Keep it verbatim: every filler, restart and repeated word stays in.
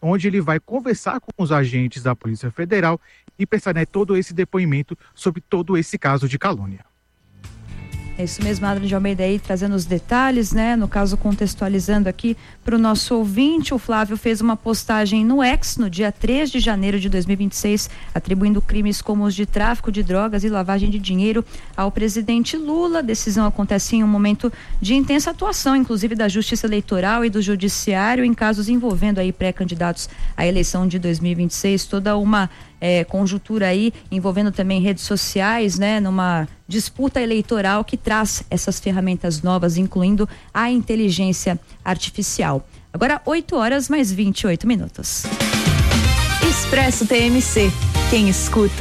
onde ele vai conversar com os agentes da Polícia Federal e prestar, né, todo esse depoimento sobre todo esse caso de calúnia. É isso mesmo, Adriana de Almeida aí trazendo os detalhes, né? No caso, contextualizando aqui para o nosso ouvinte, o Flávio fez uma postagem no X no dia três de janeiro de dois mil e vinte e seis, atribuindo crimes como os de tráfico de drogas e lavagem de dinheiro ao presidente Lula. A decisão acontece em um momento de intensa atuação, inclusive da Justiça Eleitoral e do Judiciário, em casos envolvendo aí pré-candidatos à eleição de dois mil e vinte e seis, toda uma É, conjuntura aí, envolvendo também redes sociais, né, numa disputa eleitoral que traz essas ferramentas novas, incluindo a inteligência artificial. Agora, oito horas mais vinte e oito minutos. Expresso T M C. Quem escuta